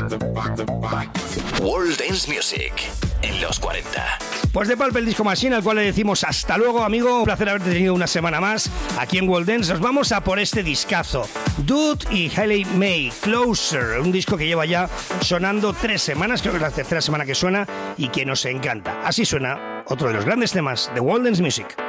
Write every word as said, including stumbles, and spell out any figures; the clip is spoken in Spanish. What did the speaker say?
World Dance Music en los cuarenta. Pues de Pulp, el Disco Machine, al cual le decimos hasta luego, amigo. Un placer haberte tenido una semana más aquí en World Dance. Nos vamos a por este discazo. Dude y Hayley May, Closer, un disco que lleva ya sonando tres semanas, creo que es la tercera semana que suena y que nos encanta. Así suena otro de los grandes temas de World Dance Music.